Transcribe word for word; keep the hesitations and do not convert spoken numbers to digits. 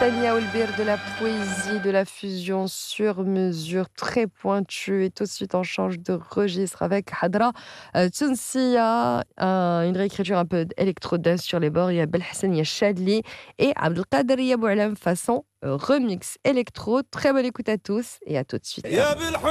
Tania Olbir, de la poésie, de la fusion sur mesure, très pointue. Et tout de suite, on change de registre avec Hadra euh, Tounsia, un- une réécriture un peu électro-dance sur les bords. Il y a Belhassan, il y a Chadli et Abdelkader Yaboualam façon euh, remix électro. Très bonne écoute à tous et à tout de suite.